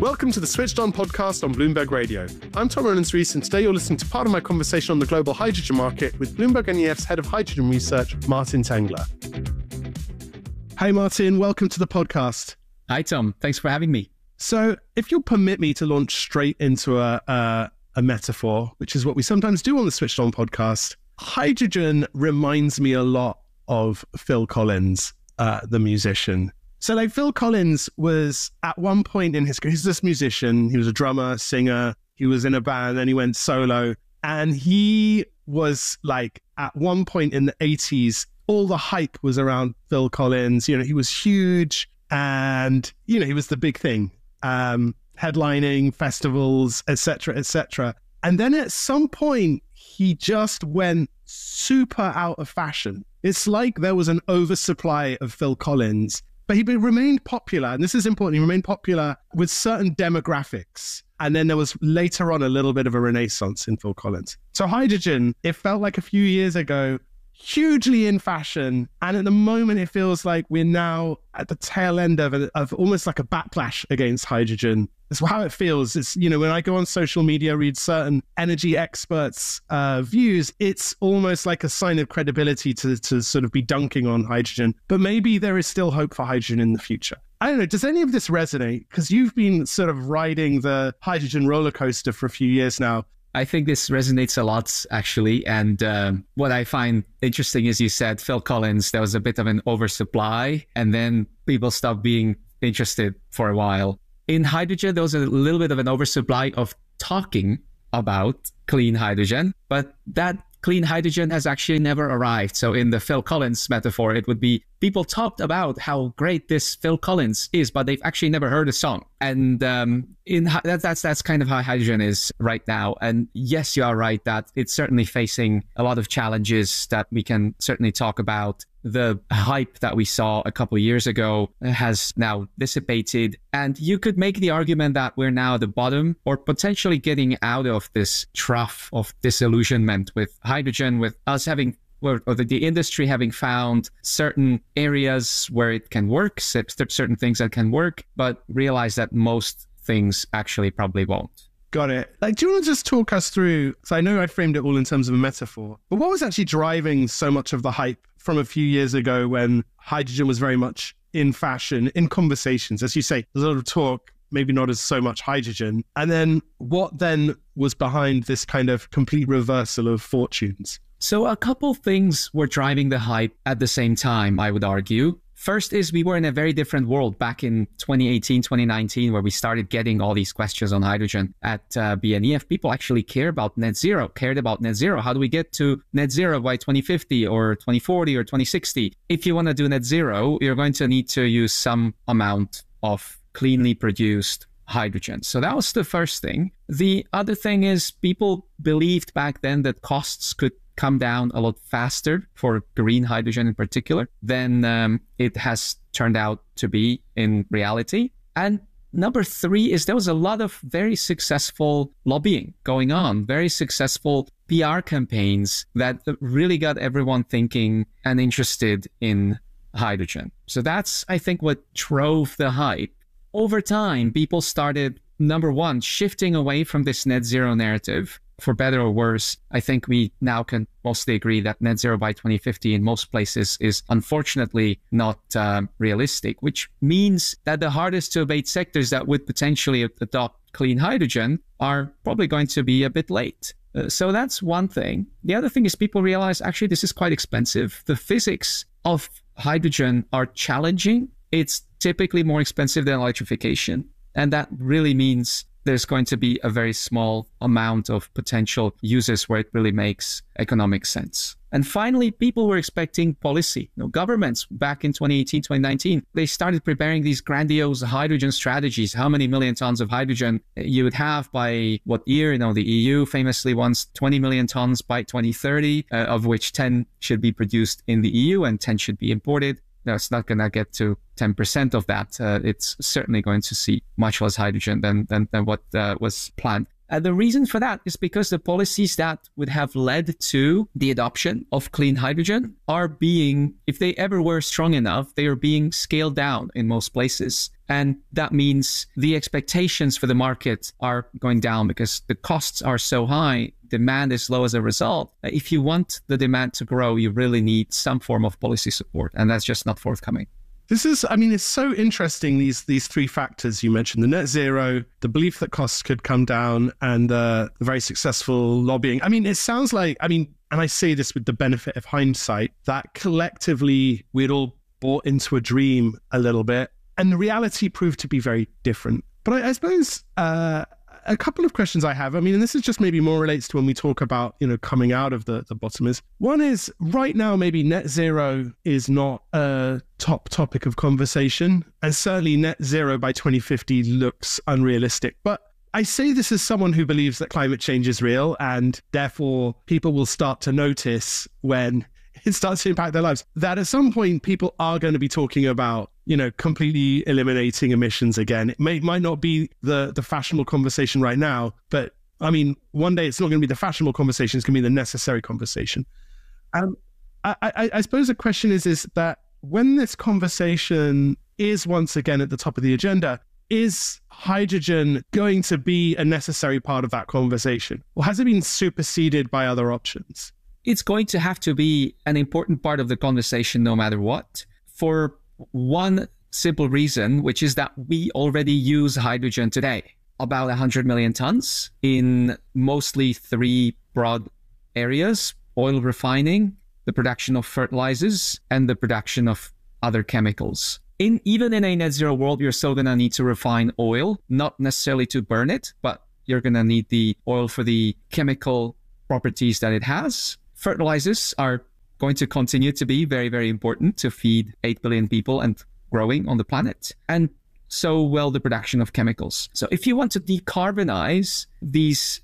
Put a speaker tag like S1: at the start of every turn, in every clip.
S1: Welcome to the Switched On podcast on Bloomberg Radio. I'm Tom Rollins-Rees, and today you're listening to part of my conversation on the global hydrogen market with Bloomberg NEF's head of hydrogen research, Martin Tengler. Hi, Martin. Welcome to the podcast.
S2: Hi, Tom. Thanks for having me.
S1: So if you'll permit me to launch straight into a metaphor, which is what we sometimes do on the Switched On podcast, hydrogen reminds me a lot of Phil Collins, the musician. So like Phil Collins was at one point in his career, he's this musician, he was a drummer, singer, he was in a band, then he went solo. And he was like, at one point in the 80s, all the hype was around Phil Collins. You know, he was huge and, you know, he was the big thing, headlining festivals, etc., etc. And then at some point, he just went super out of fashion. It's like there was an oversupply of Phil Collins. But he remained popular, and this is important, he remained popular with certain demographics. And then there was later on a little bit of a renaissance in Phil Collins. So hydrogen, it felt like a few years ago, hugely in fashion. And at the moment, it feels like we're now at the tail end of almost like a backlash against hydrogen. That's how it feels. It's, you know, when I go on social media, read certain energy experts' views, it's almost like a sign of credibility to sort of be dunking on hydrogen. But maybe there is still hope for hydrogen in the future. I don't know, does any of this resonate? Because you've been sort of riding the hydrogen roller coaster for a few years now.
S2: I think this resonates a lot, actually. And what I find interesting is you said Phil Collins, there was a bit of an oversupply, and then people stopped being interested for a while. In hydrogen, there was a little bit of an oversupply of talking about clean hydrogen, but that clean hydrogen has actually never arrived. So in the Phil Collins metaphor, it would be people talked about how great this Phil Collins is, but they've actually never heard a song. And that's kind of how hydrogen is right now. And yes, you are right that it's certainly facing a lot of challenges that we can certainly talk about. The hype that we saw a couple of years ago has now dissipated. And you could make the argument that we're now at the bottom or potentially getting out of this trough of disillusionment with hydrogen, with us having, or the industry having found certain areas where it can work, certain things that can work, but realize that most things actually probably won't.
S1: Got it. Like, do you want to just talk us through, so I know I framed it all in terms of a metaphor, but what was actually driving so much of the hype from a few years ago when hydrogen was very much in fashion, in conversations? As you say, there's a lot of talk, maybe not as so much hydrogen. And then what then was behind this kind of complete reversal of fortunes?
S2: So a couple things were driving the hype at the same time, I would argue. First is we were in a very different world back in 2018, 2019, where we started getting all these questions on hydrogen at BNEF. People actually cared about net zero. How do we get to net zero by 2050 or 2040 or 2060? If you want to do net zero, you're going to need to use some amount of cleanly produced hydrogen. So that was the first thing. The other thing is people believed back then that costs could come down a lot faster for green hydrogen in particular than it has turned out to be in reality. And number three is there was a lot of very successful lobbying going on, very successful PR campaigns that really got everyone thinking and interested in hydrogen. So that's, I think, what drove the hype. Over time, people started, number one, shifting away from this net zero narrative. For better or worse, I think we now can mostly agree that net zero by 2050 in most places is unfortunately not realistic, which means that the hardest to abate sectors that would potentially adopt clean hydrogen are probably going to be a bit late. So that's one thing. The other thing is people realize actually this is quite expensive. The physics of hydrogen are challenging. It's typically more expensive than electrification. And that really means there's going to be a very small amount of potential uses where it really makes economic sense. And finally, people were expecting policy. Governments back in 2018, 2019, they started preparing these grandiose hydrogen strategies. How many million tons of hydrogen you would have by what year? The EU famously wants 20 million tons by 2030, of which 10 should be produced in the EU and 10 should be imported. No, it's not going to get to 10% of that. It's certainly going to see much less hydrogen than what was planned. The reason for that is because the policies that would have led to the adoption of clean hydrogen are being, if they ever were strong enough, they are being scaled down in most places. And that means the expectations for the market are going down because the costs are so high, demand is low as a result. If you want the demand to grow, you really need some form of policy support, and that's just not forthcoming.
S1: It's so interesting, these three factors you mentioned: the net zero, the belief that costs could come down, and the very successful lobbying. It sounds like, and I say this with the benefit of hindsight, that collectively we'd all bought into a dream a little bit, and the reality proved to be very different. But I suppose a couple of questions I have, and this is just maybe more relates to when we talk about, coming out of the bottom, is one is right now, maybe net zero is not a top topic of conversation. And certainly net zero by 2050 looks unrealistic. But I say this as someone who believes that climate change is real, and therefore people will start to notice when it starts to impact their lives, that at some point people are going to be talking about, completely eliminating emissions again. It might not be the fashionable conversation right now, but one day it's not going to be the fashionable conversation, it's going to be the necessary conversation. I suppose the question is that when this conversation is once again at the top of the agenda, is hydrogen going to be a necessary part of that conversation? Or has it been superseded by other options?
S2: It's going to have to be an important part of the conversation no matter what, for one simple reason, which is that we already use hydrogen today. About 100 million tons in mostly three broad areas: oil refining, the production of fertilizers, and the production of other chemicals. Even in a net zero world, you're still going to need to refine oil, not necessarily to burn it, but you're going to need the oil for the chemical properties that it has. Fertilizers are going to continue to be very, very important to feed 8 billion people and growing on the planet. And so will the production of chemicals. So if you want to decarbonize these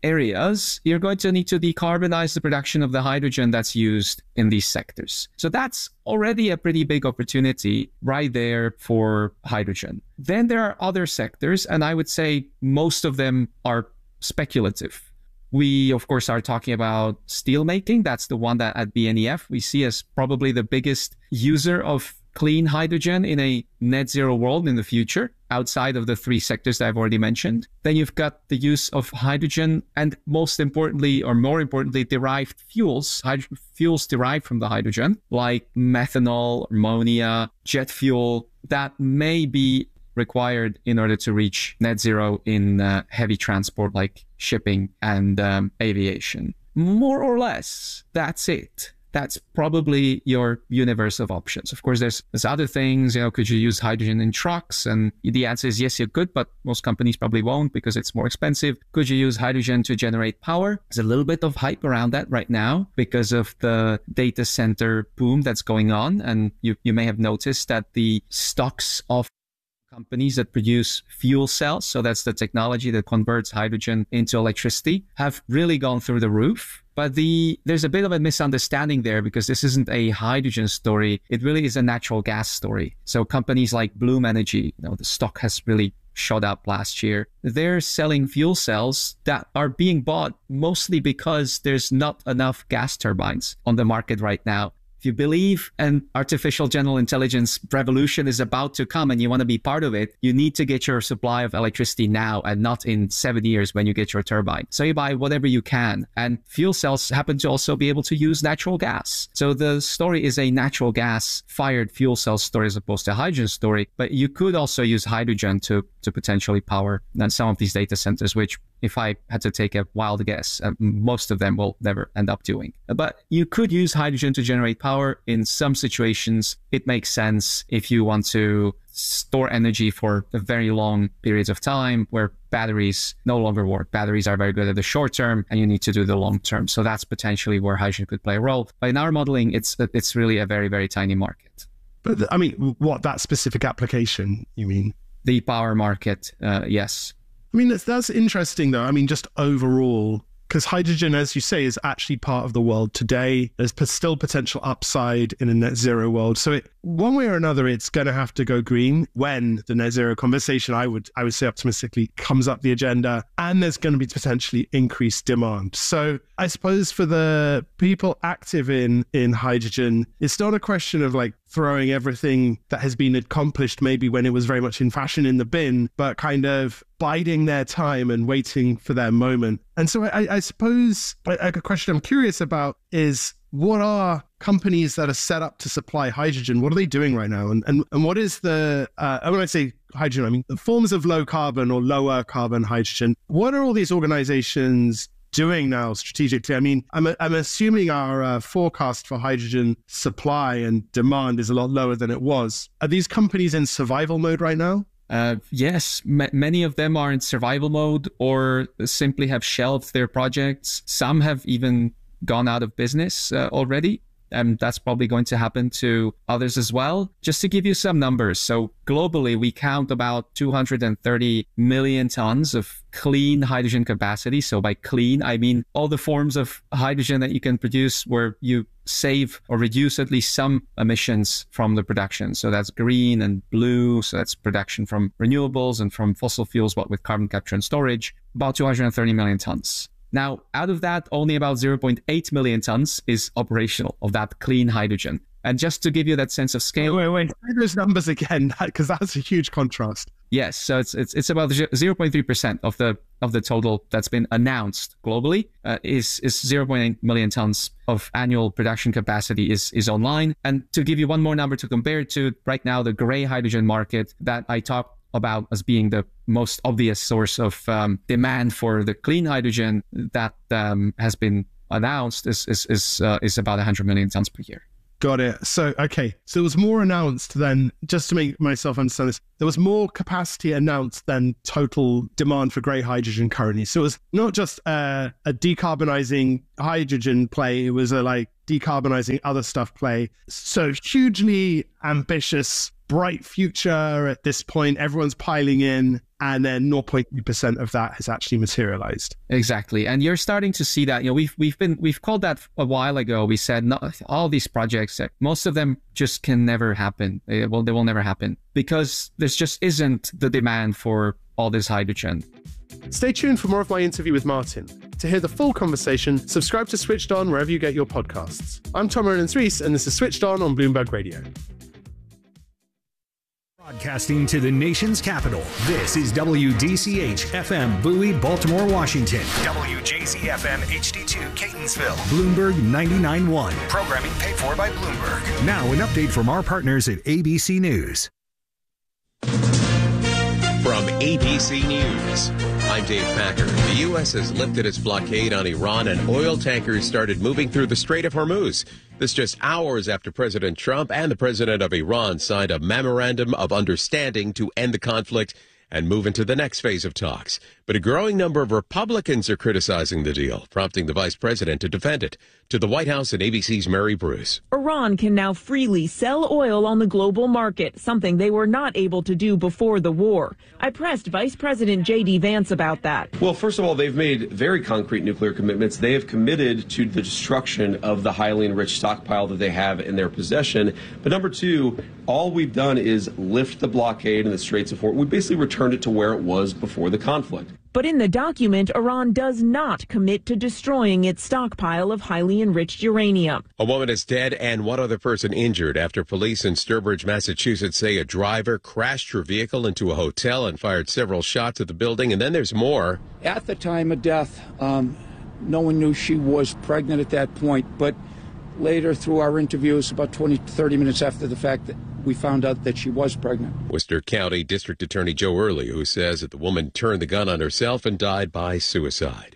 S2: areas, you're going to need to decarbonize the production of the hydrogen that's used in these sectors. So that's already a pretty big opportunity right there for hydrogen. Then there are other sectors, and I would say most of them are speculative. We, of course, are talking about steel making. That's the one that at BNEF we see as probably the biggest user of clean hydrogen in a net zero world in the future, outside of the three sectors that I've already mentioned. Then you've got the use of hydrogen and most importantly, or more importantly, derived fuels, fuels derived from the hydrogen, like methanol, ammonia, jet fuel, that may be required in order to reach net zero in heavy transport like shipping and aviation. More or less, that's it. That's probably your universe of options. Of course, there's other things, could you use hydrogen in trucks? And the answer is yes, you could, but most companies probably won't because it's more expensive. Could you use hydrogen to generate power? There's a little bit of hype around that right now because of the data center boom that's going on. And you may have noticed that the stocks of companies that produce fuel cells, so that's the technology that converts hydrogen into electricity, have really gone through the roof. But there's a bit of a misunderstanding there because this isn't a hydrogen story. It really is a natural gas story. So companies like Bloom Energy, the stock has really shot up last year. They're selling fuel cells that are being bought mostly because there's not enough gas turbines on the market right now. If you believe an artificial general intelligence revolution is about to come and you want to be part of it, you need to get your supply of electricity now and not in 7 years when you get your turbine. So you buy whatever you can. And fuel cells happen to also be able to use natural gas. So the story is a natural gas fired fuel cell story as opposed to a hydrogen story. But you could also use hydrogen to potentially power some of these data centers, which if I had to take a wild guess, most of them will never end up doing. But you could use hydrogen to generate power. In some situations, it makes sense if you want to store energy for a very long periods of time where batteries no longer work. Batteries are very good at the short term and you need to do the long term. So that's potentially where hydrogen could play a role. But in our modeling, it's really a very, very tiny market.
S1: But what, that specific application, you mean?
S2: The power market, yes.
S1: That's interesting, though. Just overall, because hydrogen, as you say, is actually part of the world today. There's still potential upside in a net zero world. So one way or another, it's going to have to go green when the net zero conversation, I would say optimistically, comes up the agenda, and there's going to be potentially increased demand. So I suppose for the people active in hydrogen, it's not a question of throwing everything that has been accomplished maybe when it was very much in fashion in the bin, but kind of biding their time and waiting for their moment. And so I suppose a question I'm curious about is, what are companies that are set up to supply hydrogen? What are they doing right now? And what is the, when I say hydrogen, I mean the forms of low carbon or lower carbon hydrogen. What are all these organizations doing now strategically? I mean, I'm assuming our forecast for hydrogen supply and demand is a lot lower than it was. Are these companies in survival mode right now?
S2: Yes, many of them are in survival mode or simply have shelved their projects. Some have even gone out of business already. And that's probably going to happen to others as well. Just to give you some numbers. So globally, we count about 230 million tons of clean hydrogen capacity. So by clean, I mean all the forms of hydrogen that you can produce where you save or reduce at least some emissions from the production. So that's green and blue. So that's production from renewables and from fossil fuels, but with carbon capture and storage, about 230 million tons. Now, out of that, only about 0.8 million tons is operational of that clean hydrogen. And just to give you that sense of scale...
S1: Wait. Say those numbers again, because that's a huge contrast.
S2: Yes, so it's about 0.3% of the total that's been announced globally is 0.8 million tons of annual production capacity is online. And to give you one more number to compare it to, right now, the gray hydrogen market that I talked about as being the most obvious source of demand for the clean hydrogen that has been announced is about 100 million tons per year.
S1: Got it. So, okay. So it was more announced than, just to make myself understand this, there was more capacity announced than total demand for grey hydrogen currently. So it was not just a decarbonizing hydrogen play, it was a decarbonizing other stuff play. So hugely ambitious, bright future at this point. Everyone's piling in, and then 0.2% of that has actually materialized. Exactly.
S2: And you're starting to see that. You know, we've called that a while ago. We said all these projects, most of them just can never happen. They will never happen because there just isn't the demand for all this hydrogen.
S1: Stay tuned for more of my interview with Martin. To hear the full conversation, subscribe to Switched On wherever you get your podcasts. I'm Tom Owens-Rees, and this is Switched On Bloomberg Radio.
S3: Broadcasting to the nation's capital, this is WDCH-FM Bowie, Baltimore, Washington. WJZ-FM HD2 Catonsville. Bloomberg 99.1. Programming paid for by Bloomberg. Now an update from our partners at ABC News.
S4: From ABC News, I'm Dave Packer. The U.S. has lifted its blockade on Iran and oil tankers started moving through the Strait of Hormuz. This just hours after President Trump and the president of Iran signed a memorandum of understanding to end the conflict and move into the next phase of talks. But a growing number of Republicans are criticizing the deal, prompting the vice president to defend it. To the White House and ABC's Mary Bruce.
S5: Iran can now freely sell oil on the global market, something they were not able to do before the war. I pressed Vice President J.D. Vance about that.
S6: Well, first of all, they've made very concrete nuclear commitments. They have committed to the destruction of the highly enriched stockpile that they have in their possession. But number two, all we've done is lift the blockade in the Straits of Hormuz. We basically returned it to where it was before the conflict.
S5: But in the document, Iran does not commit to destroying its stockpile of highly enriched uranium.
S4: A woman is dead and one other person injured after police in Sturbridge, Massachusetts say a driver crashed her vehicle into a hotel and fired several shots at the building. And then there's more.
S7: At the time of death, no one knew she was pregnant at that point. But later, through our interviews, about 20 to 30 minutes after the fact, that we found out that she was pregnant.
S4: Worcester County District Attorney Joe Early, who says that the woman turned the gun on herself and died by suicide.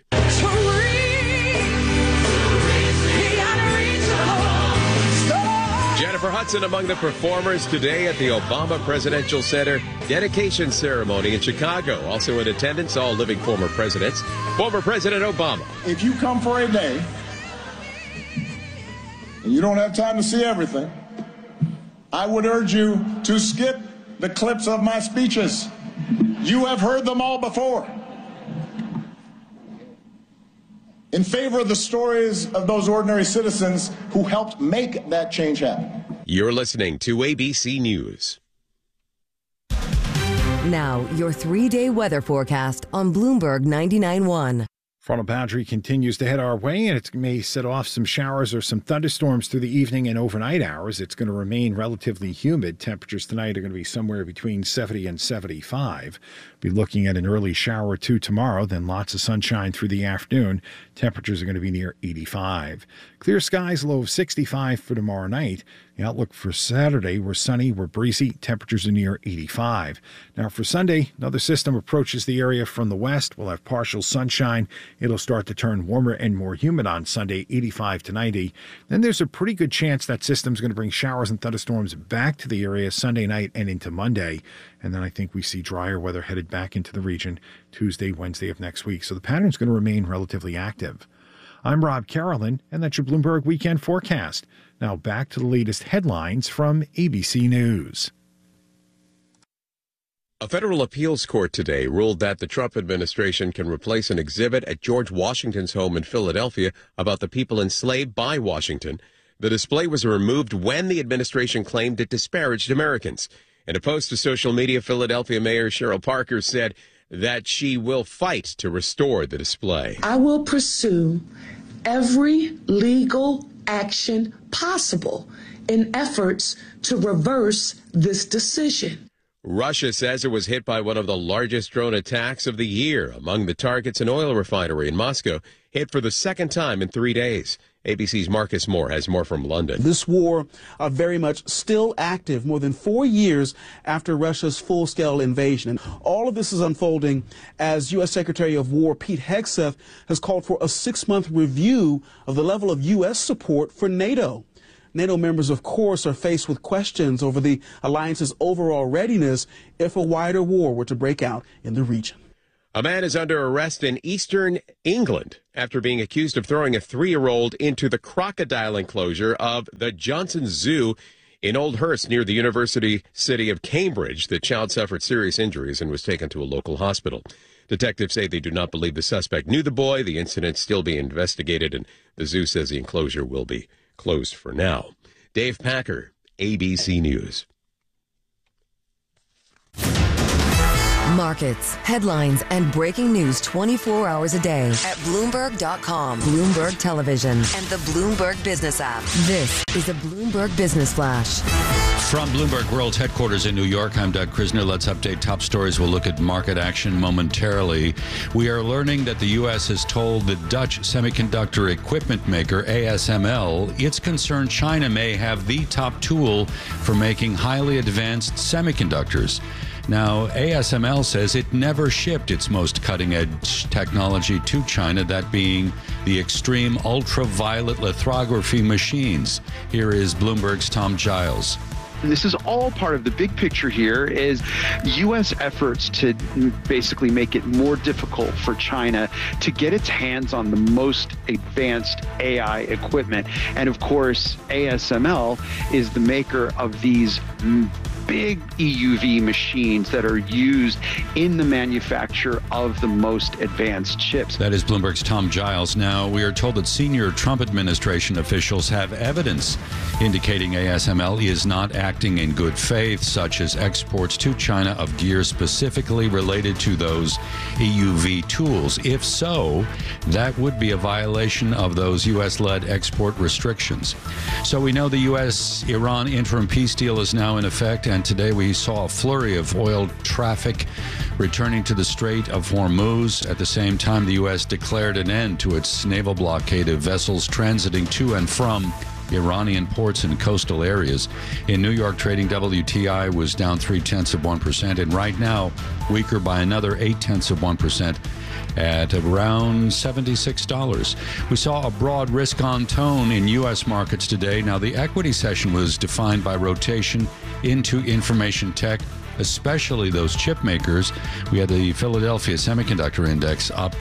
S4: Jennifer Hudson among the performers today at the Obama Presidential Center dedication ceremony in Chicago. Also in attendance, all living former presidents. Former President Obama.
S8: If you come for a day and you don't have time to see everything, I would urge you to skip the clips of my speeches. You have heard them all before. In favor of the stories of those ordinary citizens who helped make that change happen.
S4: You're listening to ABC News.
S9: Now, your 3-day weather forecast on Bloomberg 99.1. Frontal boundary continues to head our way, and it may set off some showers or some thunderstorms through the evening and overnight hours. It's going to remain relatively humid. Temperatures tonight are going to be somewhere between 70 and 75. Be looking at an early shower or two tomorrow, then lots of sunshine through the afternoon. Temperatures are going to be near 85. Clear skies, low of 65 for tomorrow night. The outlook for Saturday, we're sunny, we're breezy, temperatures are near 85. Now for Sunday, another system approaches the area from the west. We'll have partial sunshine. It'll start to turn warmer and more humid on Sunday, 85 to 90. Then there's a pretty good chance that system's going to bring showers and thunderstorms back to the area Sunday night and into Monday. And then I think we see drier weather headed back into the region Tuesday, Wednesday of next week. So the pattern's going to remain relatively active. I'm Rob Carolyn, and that's your Bloomberg Weekend Forecast. Now back to the latest headlines from ABC News.
S4: A federal appeals court today ruled that the Trump administration can replace an exhibit at George Washington's home in Philadelphia about the people enslaved by Washington. The display was removed when the administration claimed it disparaged Americans. In a post to social media, Philadelphia Mayor Cheryl Parker said that she will fight to restore the display.
S10: I will pursue every legal action possible in efforts to reverse this decision.
S4: Russia says it was hit by one of the largest drone attacks of the year. Among the targets, an oil refinery in Moscow hit for the second time in 3 days. ABC's Marcus Moore has more from London.
S11: This war very much still active more than 4 years after Russia's full-scale invasion. And all of this is unfolding as U.S. Secretary of War Pete Hegseth has called for a 6-month review of the level of U.S. support for NATO. NATO members, of course, are faced with questions over the alliance's overall readiness if a wider war were to break out in the region.
S4: A man is under arrest in eastern England after being accused of throwing a 3-year-old into the crocodile enclosure of the Johnson Zoo in Old Hurst near the university city of Cambridge. The child suffered serious injuries and was taken to a local hospital. Detectives say they do not believe the suspect knew the boy. The incident still being investigated, and the zoo says the enclosure will be closed for now. Dave Packer, ABC News.
S12: Markets, headlines, and breaking news 24 hours a day at Bloomberg.com, Bloomberg Television, and the Bloomberg Business app. This is a Bloomberg Business Flash.
S13: From Bloomberg World Headquarters in New York, I'm Doug Krisner. Let's update top stories. We'll look at market action momentarily. We are learning that the U.S. has told the Dutch semiconductor equipment maker ASML it's concerned China may have the top tool for making highly advanced semiconductors. Now, ASML says it never shipped its most cutting-edge technology to China, that being the extreme ultraviolet lithography machines. Here is Bloomberg's Tom Giles.
S14: This is all part of the big picture here is U.S. efforts to basically make it more difficult for China to get its hands on the most advanced AI equipment. And of course, ASML is the maker of these big EUV machines that are used in the manufacture of the most advanced chips.
S13: That is Bloomberg's Tom Giles. Now, we are told that senior Trump administration officials have evidence indicating ASML is not acting in good faith, such as exports to China of gear specifically related to those EUV tools. If so, that would be a violation of those U.S.-led export restrictions. So we know the U.S.-Iran interim peace deal is now in effect, and today we saw a flurry of oil traffic returning to the Strait of Hormuz. At the same time, the U.S. declared an end to its naval blockade of vessels transiting to and from Iranian ports and coastal areas. In New York, trading WTI was down 0.3%, and right now weaker by another 0.8% at around $76. We saw a broad risk-on tone in U.S. markets today. Now, the equity session was defined by rotation into information tech, especially those chip makers. We had the Philadelphia Semiconductor Index up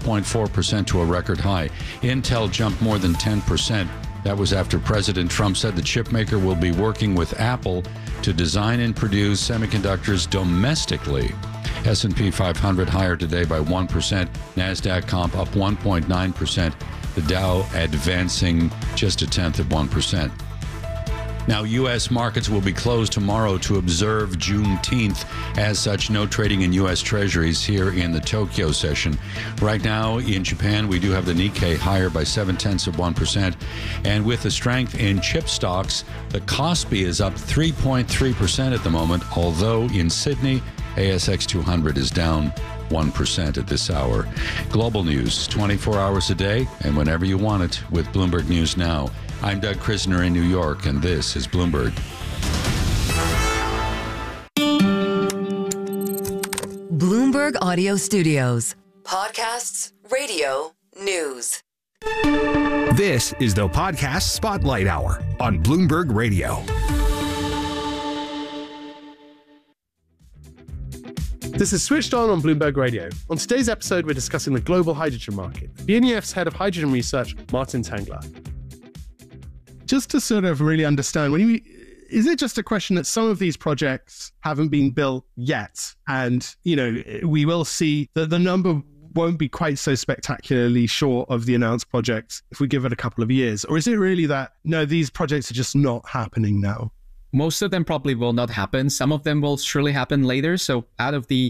S13: 6.4% to a record high. Intel jumped more than 10%. That was after President Trump said the chip maker will be working with Apple to design and produce semiconductors domestically. S&P 500 higher today by 1%. NASDAQ comp up 1.9%. The Dow advancing just 0.1%. Now, U.S. markets will be closed tomorrow to observe Juneteenth. As such, no trading in U.S. Treasuries here in the Tokyo session. Right now in Japan, we do have the Nikkei higher by 0.7%. And with the strength in chip stocks, the Kospi is up 3.3% at the moment, although in Sydney, ASX 200 is down 1% at this hour. Global news, 24 hours a day and whenever you want it with Bloomberg News Now. I'm Doug Krisner in New York, and this is Bloomberg.
S12: Bloomberg Audio Studios. Podcasts, radio, news.
S3: This is the Podcast Spotlight Hour on Bloomberg Radio.
S1: This is Switched On Bloomberg Radio. On today's episode, we're discussing the global hydrogen market. BNEF's head of hydrogen research, Martin Tengler. Just to sort of really understand, is it just a question that some of these projects haven't been built yet? And, we will see that the number won't be quite so spectacularly short of the announced projects if we give it a couple of years? Or is it really that, no, these projects are just not happening now?
S2: Most of them probably will not happen. Some of them will surely happen later. So out of the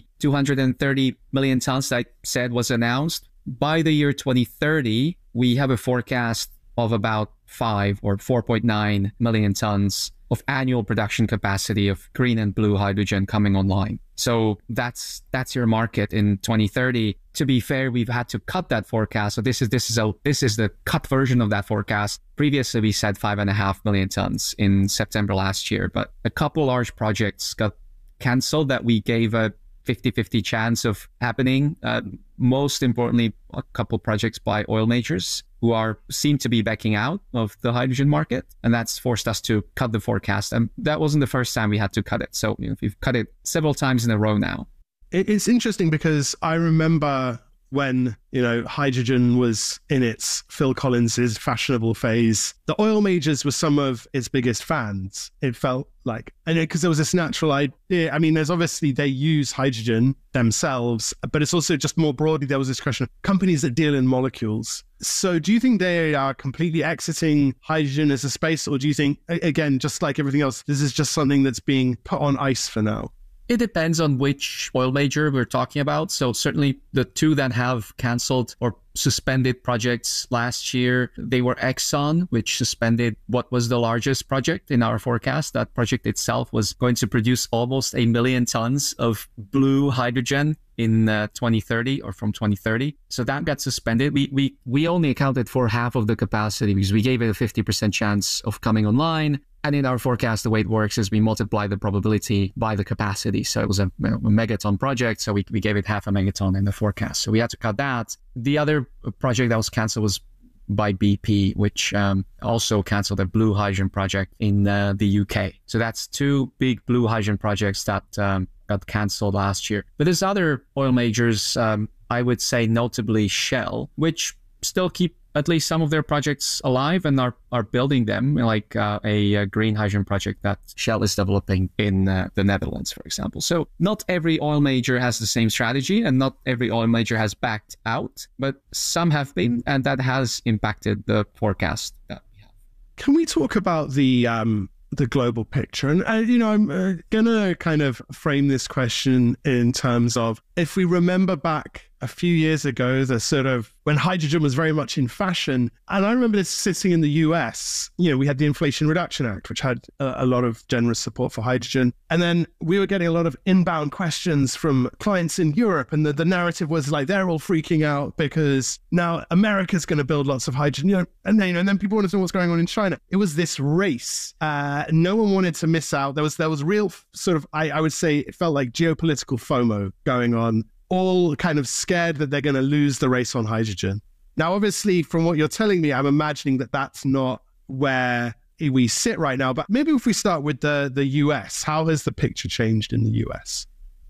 S2: 230 million tons that I said was announced, by the year 2030, we have a forecast of about 5 or 4.9 million tons of annual production capacity of green and blue hydrogen coming online. So that's your market in 2030. To be fair, we've had to cut that forecast. So this is the cut version of that forecast. Previously, we said 5.5 million tons in September last year, but a couple large projects got canceled that we gave a 50-50 chance of happening. Most importantly, a couple projects by oil majors who seem to be backing out of the hydrogen market. And that's forced us to cut the forecast. And that wasn't the first time we had to cut it. So we've cut it several times in a row now.
S1: It's interesting because I remember when, hydrogen was in its Phil Collins's fashionable phase, the oil majors were some of its biggest fans. It felt like, and because there was this natural idea. I mean, there's obviously they use hydrogen themselves, but it's also just more broadly, there was this question of companies that deal in molecules. So do you think they are completely exiting hydrogen as a space? Or do you think, again, just like everything else, this is just something that's being put on ice for now?
S2: It depends on which oil major we're talking about. So certainly the two that have canceled or suspended projects last year, they were Exxon, which suspended what was the largest project in our forecast. That project itself was going to produce almost 1 million tons of blue hydrogen in 2030 or from 2030. So that got suspended. We only accounted for half of the capacity because we gave it a 50% chance of coming online. And in our forecast, the way it works is we multiply the probability by the capacity. So it was a megaton project. So we gave it half a megaton in the forecast. So we had to cut that. The other project that was canceled was by BP, which also canceled a blue hydrogen project in the UK. So that's two big blue hydrogen projects that got canceled last year. But there's other oil majors, I would say notably Shell, which still keep at least some of their projects alive and are building them, like a green hydrogen project that Shell is developing in the Netherlands, for example. So not every oil major has the same strategy and not every oil major has backed out, but some have been, and that has impacted the forecast that we have.
S1: Can we talk about the global picture? And, I'm going to kind of frame this question in terms of, if we remember back a few years ago, the sort of when hydrogen was very much in fashion, and I remember this sitting in the US, we had the Inflation Reduction Act, which had a lot of generous support for hydrogen. And then we were getting a lot of inbound questions from clients in Europe. And the narrative was like, they're all freaking out because now America's going to build lots of hydrogen, and then people wanted to know what's going on in China. It was this race. No one wanted to miss out. There was real sort of, I would say it felt like geopolitical FOMO going on, all kind of scared that they're going to lose the race on hydrogen. Now, obviously, from what you're telling me, I'm imagining that that's not where we sit right now. But maybe if we start with the US, how has the picture changed in the US?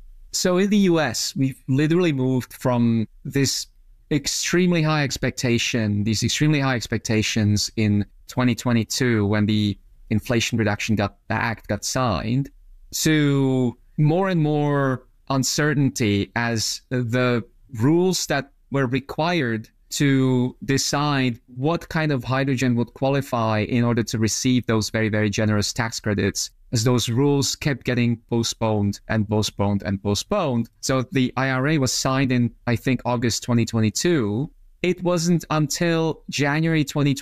S2: So in the US, we've literally moved from these extremely high expectations in 2022 when the Inflation Reduction Act got signed, to more and more uncertainty as the rules that were required to decide what kind of hydrogen would qualify in order to receive those very, very generous tax credits, as those rules kept getting postponed and postponed and postponed. So the IRA was signed in, I think, August 2022. It wasn't until January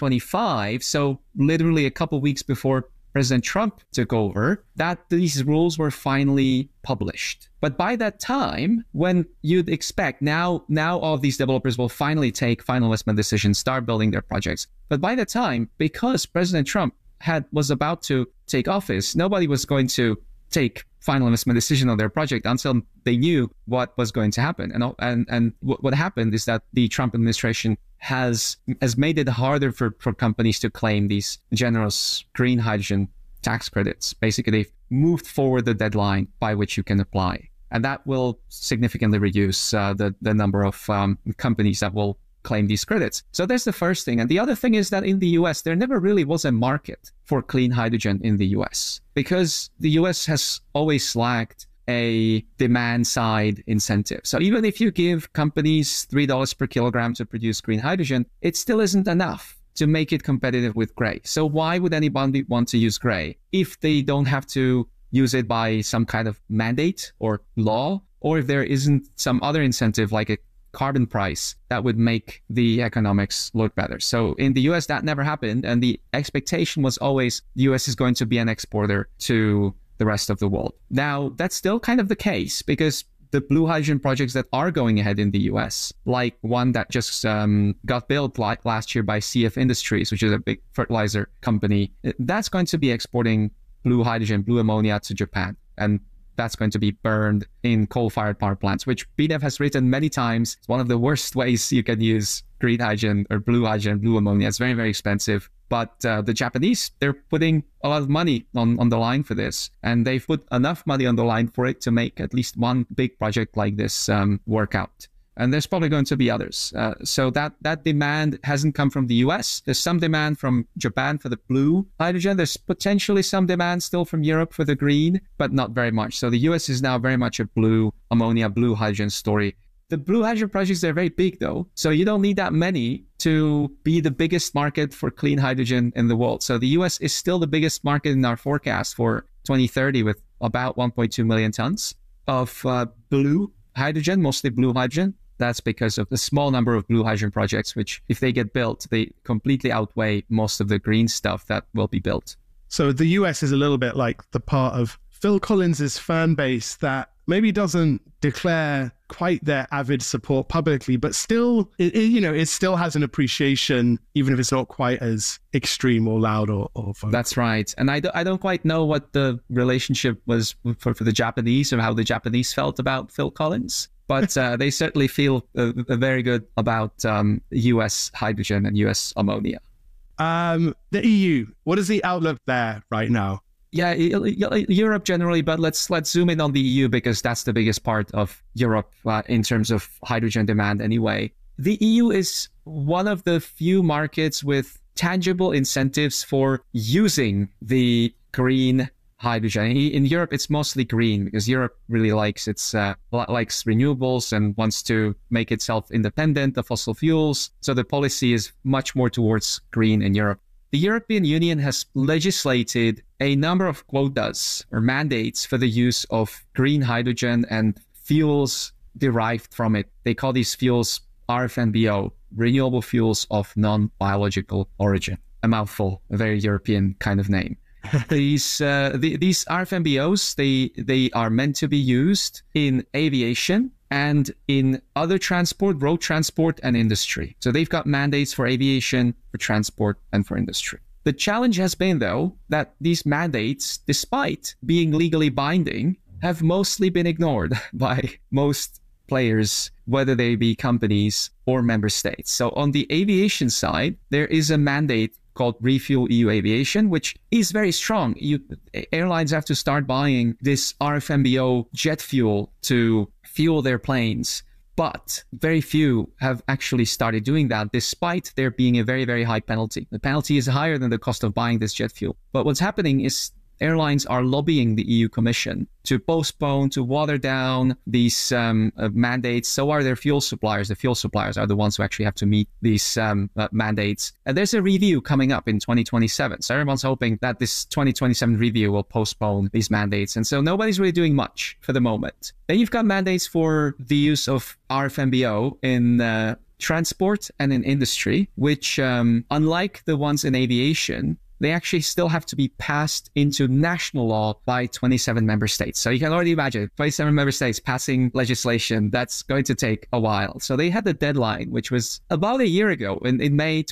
S2: 2025, so literally a couple weeks before President Trump took over, that these rules were finally published. But by that time, when you'd expect, now all of these developers will finally take final investment decisions, start building their projects. But by that time, because President Trump was about to take office, nobody was going to take final investment decision on their project until they knew what was going to happen. And what happened is that the Trump administration has made it harder for companies to claim these generous green hydrogen tax credits. Basically, they've moved forward the deadline by which you can apply. And that will significantly reduce the number of companies that will claim these credits. So that's the first thing. And the other thing is that in the US, there never really was a market for clean hydrogen in the US, because the US has always lacked a demand side incentive. So even if you give companies $3 per kilogram to produce green hydrogen, it still isn't enough to make it competitive with gray. So why would anybody want to use gray if they don't have to use it by some kind of mandate or law, or if there isn't some other incentive like a carbon price that would make the economics look better? So in the US, that never happened. And the expectation was always the US is going to be an exporter to the rest of the world. Now, that's still kind of the case, because the blue hydrogen projects that are going ahead in the US, like one that just got built last year by CF Industries, which is a big fertilizer company, that's going to be exporting blue hydrogen, blue ammonia to Japan. And that's going to be burned in coal-fired power plants, which BNEF has written many times. It's one of the worst ways you can use green hydrogen or blue hydrogen, blue ammonia. It's very, very expensive. But the Japanese, they're putting a lot of money on the line for this. And they've put enough money on the line for it to make at least one big project like this work out. And there's probably going to be others. So that demand hasn't come from the US. There's some demand from Japan for the blue hydrogen. There's potentially some demand still from Europe for the green, but not very much. So the US is now very much a blue ammonia, blue hydrogen story. The blue hydrogen projects, they're very big though. So you don't need that many to be the biggest market for clean hydrogen in the world. So the US is still the biggest market in our forecast for 2030, with about 1.2 million tons of blue hydrogen, mostly blue hydrogen. That's because of the small number of blue hydrogen projects, which, if they get built, they completely outweigh most of the green stuff that will be built.
S1: So the US is a little bit like the part of Phil Collins's fan base that maybe doesn't declare quite their avid support publicly, but still, it still has an appreciation, even if it's not quite as extreme or loud or vocal.
S2: That's right. And I don't quite know what the relationship was for the Japanese, or how the Japanese felt about Phil Collins. But they certainly feel very good about US hydrogen and US ammonia.
S1: The EU, what is the outlook there right now?
S2: Yeah, Europe generally, but let's zoom in on the EU, because that's the biggest part of Europe in terms of hydrogen demand anyway. The EU is one of the few markets with tangible incentives for using the green hydrogen. In Europe, it's mostly green, because Europe really likes renewables and wants to make itself independent of fossil fuels. So the policy is much more towards green in Europe. The European Union has legislated a number of quotas or mandates for the use of green hydrogen and fuels derived from it. They call these fuels RFNBO, renewable fuels of non-biological origin. A mouthful, a very European kind of name. These RFNBOs, they are meant to be used in aviation and in other transport, road transport, and industry. So they've got mandates for aviation, for transport, and for industry. The challenge has been, though, that these mandates, despite being legally binding, have mostly been ignored by most players, whether they be companies or member states. So on the aviation side, there is a mandate called Refuel EU Aviation, which is very strong. Airlines have to start buying this RFNBO jet fuel to fuel their planes. But very few have actually started doing that, despite there being a very, very high penalty. The penalty is higher than the cost of buying this jet fuel. But what's happening is airlines are lobbying the EU Commission to postpone, to water down these mandates. So are their fuel suppliers. The fuel suppliers are the ones who actually have to meet these mandates. And there's a review coming up in 2027. So everyone's hoping that this 2027 review will postpone these mandates. And so nobody's really doing much for the moment. Then you've got mandates for the use of RFNBO in transport and in industry, which unlike the ones in aviation, they actually still have to be passed into national law by 27 member states. So you can already imagine 27 member states passing legislation. That's going to take a while. So they had the deadline, which was about a year ago in May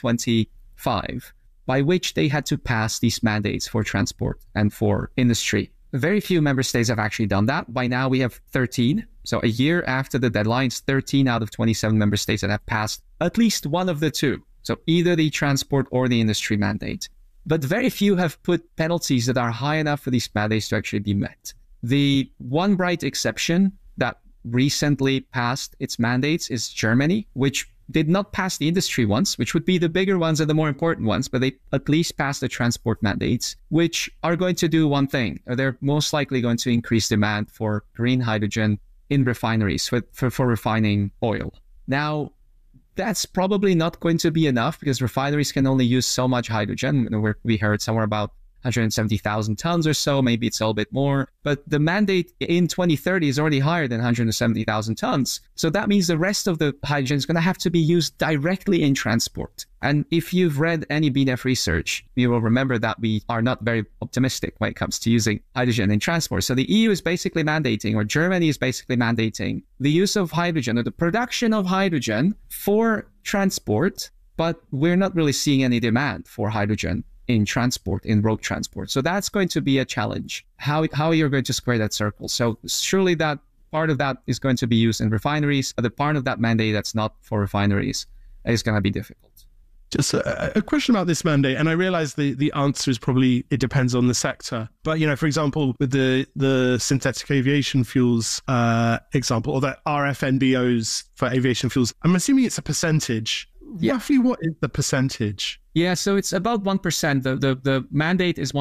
S2: 2025, by which they had to pass these mandates for transport and for industry. Very few member states have actually done that. By now we have 13. So a year after the deadlines, 13 out of 27 member states that have passed at least one of the two. So either the transport or the industry mandate. But very few have put penalties that are high enough for these mandates to actually be met. The one bright exception that recently passed its mandates is Germany, which did not pass the industry ones, which would be the bigger ones and the more important ones, but they at least passed the transport mandates, which are going to do one thing. They're most likely going to increase demand for green hydrogen in refineries for refining oil. Now, that's probably not going to be enough because refineries can only use so much hydrogen. We heard somewhere about 170,000 tons or so, maybe it's a little bit more. But the mandate in 2030 is already higher than 170,000 tons. So that means the rest of the hydrogen is going to have to be used directly in transport. And if you've read any BNEF research, you will remember that we are not very optimistic when it comes to using hydrogen in transport. So the EU is basically mandating, or Germany is basically mandating, the use of hydrogen or the production of hydrogen for transport, but we're not really seeing any demand for hydrogen in transport, in road transport. So that's going to be a challenge, how you're going to square that circle. So surely that part of that is going to be used in refineries, but the part of that mandate that's not for refineries is going to be difficult.
S1: Just a question about this mandate, and I realize the answer is probably it depends on the sector. But, you know, for example, with the synthetic aviation fuels example, or the RFNBOs for aviation fuels, I'm assuming it's a percentage. Yeah. Roughly what is the percentage?
S2: Yeah, so it's about 1%. The mandate is